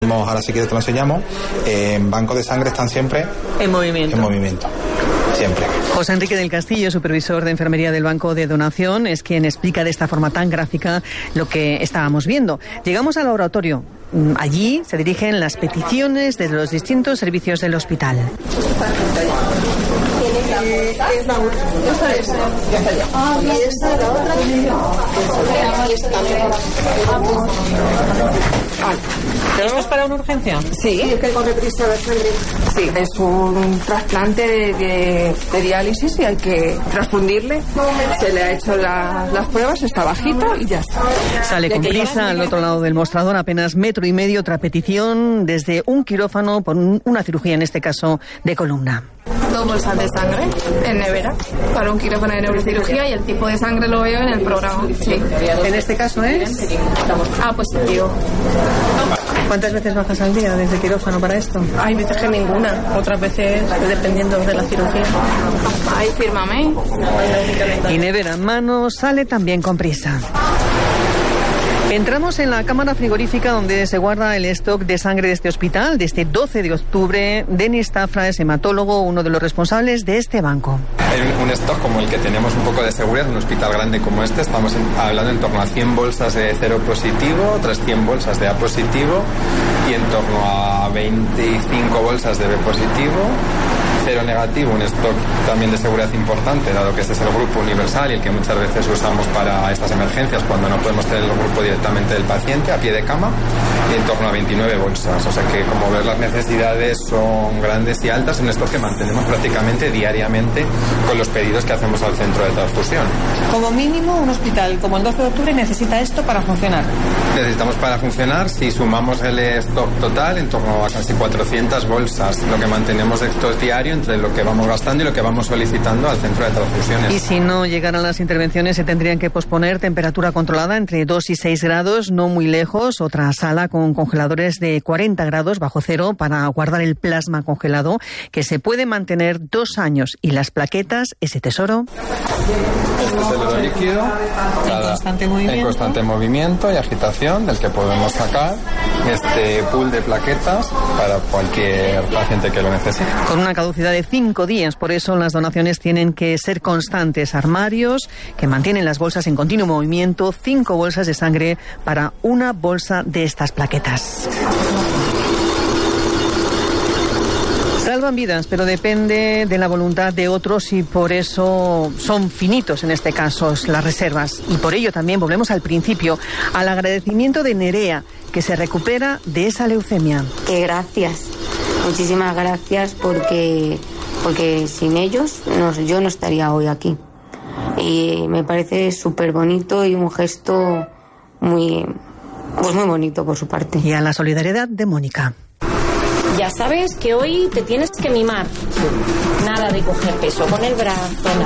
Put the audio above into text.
Ahora sí que te lo enseñamos. En banco de sangre están siempre en movimiento. Siempre. José Enrique del Castillo, supervisor de enfermería del Banco de Donación, es quien explica de esta forma tan gráfica lo que estábamos viendo. Llegamos al laboratorio. Allí se dirigen las peticiones de los distintos servicios del hospital. Es la última. Esta es. Ya está ya. Y esta es la otra. Y esta también. ¿Esto es para una urgencia? Sí, es que corre prisa de sangre. Sí, es un trasplante de diálisis y hay que transfundirle. Se le ha hecho las pruebas, está bajito y ya está. Sale con prisa al otro lado del mostrador, apenas 1,5 metros, otra petición desde un quirófano por una cirugía, en este caso, de columna. 2 bolsas de sangre en nevera para un quirófano de neurocirugía y el tipo de sangre lo veo en el programa. Sí. En este caso es positivo. ¿Cuántas veces bajas al día desde quirófano para esto? Hay veces que ninguna, otras veces dependiendo de la cirugía. Ahí fírmame. Y nevera en mano, sale también con prisa. Entramos en la cámara frigorífica donde se guarda el stock de sangre de este hospital. Desde 12 de octubre, Denis Zafra es hematólogo, uno de los responsables de este banco. Un stock como el que tenemos un poco de seguridad en un hospital grande como este. Estamos hablando en torno a 100 bolsas de cero positivo, otras 100 bolsas de A positivo y en torno a 25 bolsas de B positivo. Cero negativo, un stock también de seguridad importante, dado que este es el grupo universal y el que muchas veces usamos para estas emergencias cuando no podemos tener el grupo directamente del paciente a pie de cama, y en torno a 29 bolsas. O sea que, como ves, las necesidades son grandes y altas, un stock que mantenemos prácticamente diariamente con los pedidos que hacemos al centro de transfusión. Como mínimo, un hospital como el 12 de octubre necesita esto para funcionar. Necesitamos para funcionar, si sumamos el stock total, en torno a casi 400 bolsas, lo que mantenemos de stock diario entre lo que vamos gastando y lo que vamos solicitando al centro de transfusiones. Y si no llegaran las intervenciones, se tendrían que posponer. Temperatura controlada entre 2 y 6 grados, no muy lejos. Otra sala con congeladores de 40 grados bajo cero para guardar el plasma congelado, que se puede mantener 2 años. Y las plaquetas, ese tesoro. Este es el oro líquido. En constante movimiento y agitación, del que podemos sacar este pool de plaquetas para cualquier paciente que lo necesite. Con una caducidad de 5 días, por eso las donaciones tienen que ser constantes. Armarios que mantienen las bolsas en continuo movimiento, 5 bolsas de sangre para una bolsa de estas plaquetas. Salvan vidas, pero depende de la voluntad de otros y por eso son finitos en este caso las reservas. Y por ello también volvemos al principio, al agradecimiento de Nerea, que se recupera de esa leucemia. Que gracias, muchísimas gracias porque sin ellos yo no estaría hoy aquí. Y me parece súper bonito y un gesto muy bonito por su parte. Y a la solidaridad de Mónica. Ya sabes que hoy te tienes que mimar. Nada de coger peso con el brazo, nada.